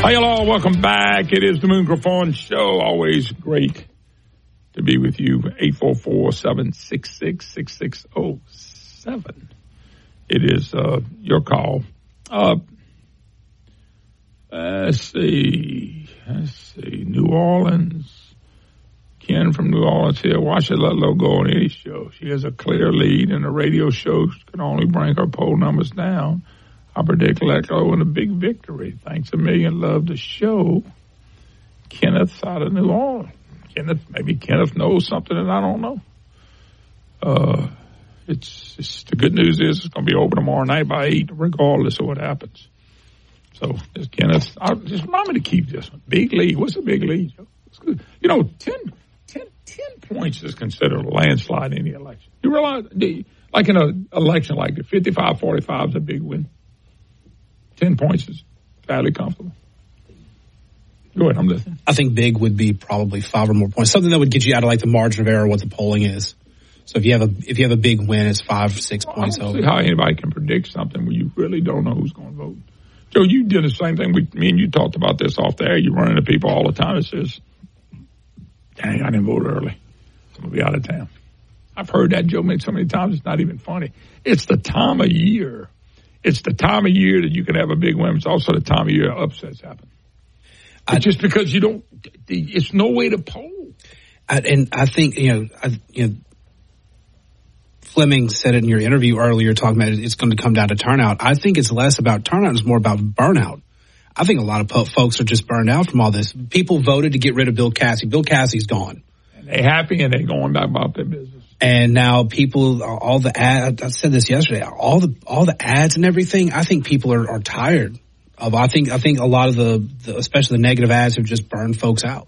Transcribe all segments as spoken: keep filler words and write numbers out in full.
Hi, hello. Welcome back. It is the Moon Griffon Show. Always great to be with you. eight four four, seven six six, six six zero seven. It is uh, your call. Uh, let's see. Let's see. New Orleans. Ken from New Orleans here. Watch it, let low go on any show. She has a clear lead, and the radio shows can only bring her poll numbers down. I predict Leclo in a big victory. Thanks a million. Love the show. Kenneth out of New Orleans. Kenneth, maybe Kenneth knows something that I don't know. Uh, it's, it's the good news is it's going to be open tomorrow night by eight, regardless of what happens. So, this Kenneth, I'll, just remind me to keep this one. Big lead. What's a big lead, Joe? It's good. You know, ten, ten, ten points is considered a landslide in any election. You realize, like in an election like the fifty-five forty-five is a big win. Ten points is fairly comfortable. Go ahead, I'm listening. I think big would be probably five or more points. Something that would get you out of like the margin of error, what the polling is. So if you have a if you have a big win, it's five, six well, points I don't over. See how anybody can predict something when you really don't know who's going to vote. Joe, you did the same thing. We, me and you talked about this off the air. You run into people all the time that says, "Dang, I didn't vote early. I'm gonna be out of town." I've heard that joke made so many times. It's not even funny. It's the time of year. It's the time of year that you can have a big win. It's also the time of year upsets happen. I, just because you don't, it's no way to poll. I, and I think, you know, I, you know, Fleming said it in your interview earlier talking about it's going to come down to turnout. I think it's less about turnout. It's more about burnout. I think a lot of po- folks are just burned out from all this. People voted to get rid of Bill Cassidy. Bill Cassidy's gone. And they're happy and they're going back about their business. And now people, all the ads, I said this yesterday, all the all the ads and everything, I think people are, are tired of. I think I think a lot of the, the, especially the negative ads, have just burned folks out.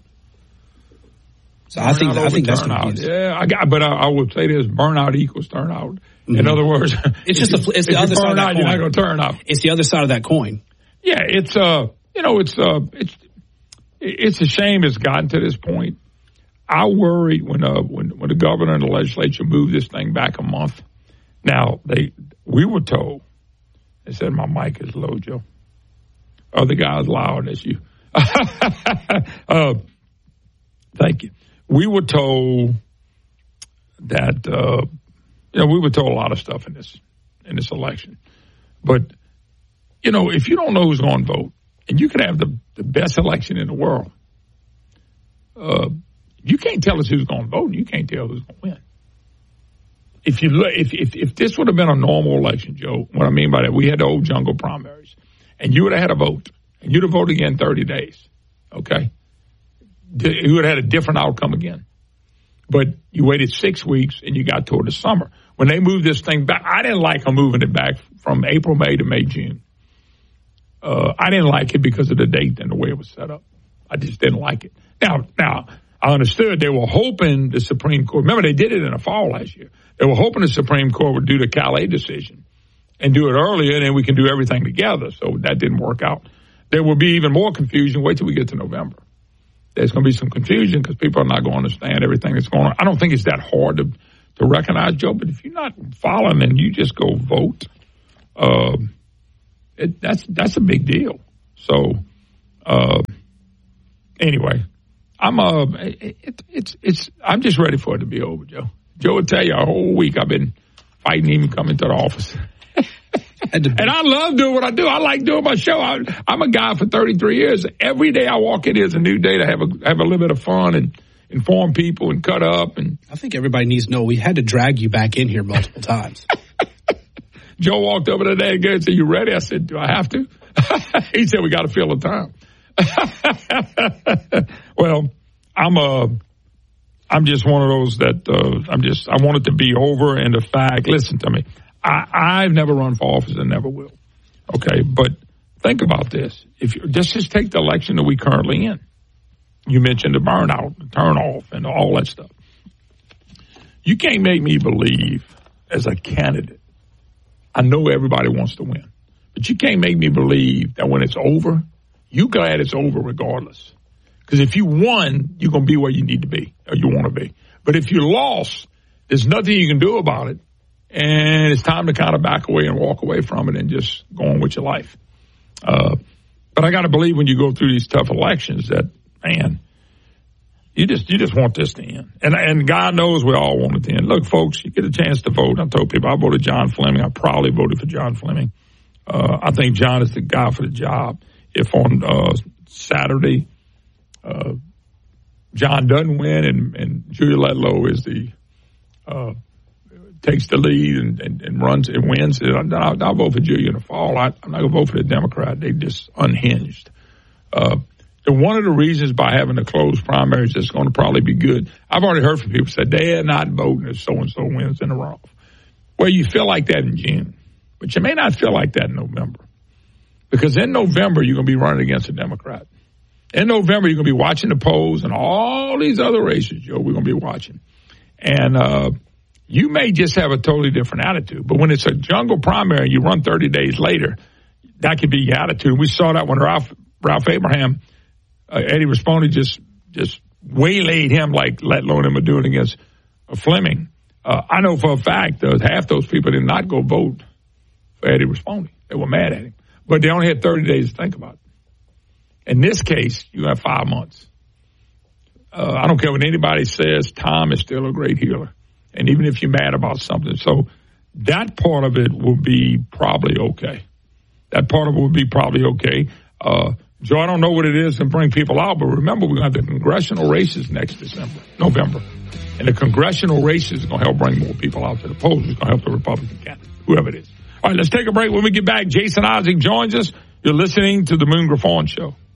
So burnout I think I think that's turnout. Yeah, I got, but I, I would say this: burnout equals turnout. Mm-hmm. In other words, it's just the, it's the other side of that coin. You're not going to turn out. It's the other side of that coin. Yeah, it's uh, you know, it's uh, it's it's a shame it's gotten to this point. I worried when uh when when the governor and the legislature moved this thing back a month. Now they we were told, they said my mic is low, Joe. Other guys loud as you. uh, thank you. We were told that uh, you know we were told a lot of stuff in this in this election, but you know if you don't know who's going to vote, and you can have the the best election in the world. Uh, You can't tell us who's going to vote. You can't tell who's going to win. If you look, if, if if this would have been a normal election, Joe, what I mean by that, we had the old jungle primaries, and you would have had a vote, and you'd have voted again in thirty days, okay? You would have had a different outcome again. But you waited six weeks, and you got toward the summer. When they moved this thing back, I didn't like them moving it back from April, May to May, June. Uh, I didn't like it because of the date and the way it was set up. I just didn't like it. Now, now. I understood they were hoping the Supreme Court, remember they did it in the fall last year. They were hoping the Supreme Court would do the Calais decision and do it earlier, and then we can do everything together. So that didn't work out. There will be even more confusion. Wait till we get to November. There's going to be some confusion because people are not going to understand everything that's going on. I don't think it's that hard to, to recognize, Joe, but if you're not following and you just go vote, uh, it, that's, that's a big deal. So, uh, anyway. I'm uh, it, it's it's. I'm just ready for it to be over, Joe. Joe will tell you a whole week I've been fighting even coming to the office, and I love doing what I do. I like doing my show. I, I'm a guy for thirty-three years. Every day I walk in is a new day to have a have a little bit of fun and inform people and cut up. And I think everybody needs to know we had to drag you back in here multiple times. Joe walked over today again and said, "You ready?" I said, "Do I have to?" He said, "We got to fill the time." Well, I'm a, I'm just one of those that uh, I'm just I want it to be over. And the fact, listen to me, I, I've never run for office and never will. Okay, but think about this: if you, let's just take the election that we currently in. You mentioned the burnout, the turnoff, and all that stuff. You can't make me believe as a candidate. I know everybody wants to win, but you can't make me believe that when it's over, you glad it's over regardless. Because if you won, you're going to be where you need to be, or you want to be. But if you lost, there's nothing you can do about it. And it's time to kind of back away and walk away from it and just go on with your life. Uh, But I got to believe when you go through these tough elections that, man, you just you just want this to end. And and God knows we all want it to end. Look, folks, you get a chance to vote. I told people I voted John Fleming. I probably voted for John Fleming. Uh, I think John is the guy for the job. If on uh, Saturday uh, John doesn't win and, and Julia Letlow is the uh, takes the lead and, and, and runs and wins, I'll, I'll vote for Julia in the fall. I, I'm not going to vote for the Democrat. They just unhinged. Uh, And one of the reasons by having a closed primaries is going to probably be good. I've already heard from people say they're not voting if so-and-so wins in a runoff. Well, you feel like that in June, but you may not feel like that in November. Because in November, you're going to be running against a Democrat. In November, you're going to be watching the polls and all these other races, Joe, we're going to be watching. And uh, you may just have a totally different attitude. But when it's a jungle primary, you run thirty days later, that could be your attitude. We saw that when Ralph, Ralph Abraham – Uh, Eddie Rispone just just waylaid him like Letlow and him are doing against uh, Fleming. Uh, I know for a fact that half those people did not go vote for Eddie Rispone. They were mad at him. But they only had thirty days to think about it. In this case, you have five months. Uh, I don't care what anybody says, Tom is still a great healer. And even if you're mad about something. So that part of it will be probably okay. That part of it will be probably okay. Uh Joe, I don't know what it is to bring people out, but remember, we're going to have the congressional races next December, November. And the congressional races are going to help bring more people out to the polls. It's going to help the Republican candidate, whoever it is. All right, let's take a break. When we get back, Jason Isaac joins us. You're listening to the Moon Griffon Show.